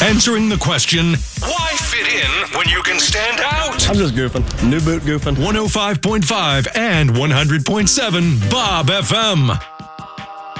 Answering the question, why fit in when you can stand out? I'm just goofing. New boot goofing. 105.5 and 100.7 Bob FM.